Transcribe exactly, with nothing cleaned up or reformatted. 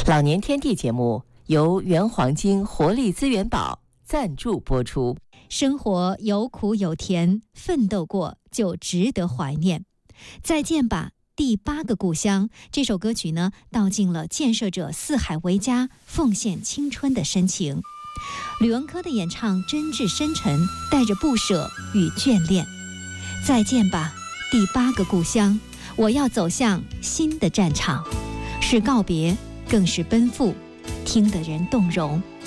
老年天地节目由原黄金活力资源宝赞助播出。 生活有苦有甜，奋斗过就值得怀念。再见吧，第八个故乡。这首歌曲呢，道尽了建设者四海为家、奉献青春的深情。吕文科的演唱真挚深沉，带着不舍与眷恋。再见吧，第八个故乡，我要走向新的战场，是告别，更是奔赴，听得人动容。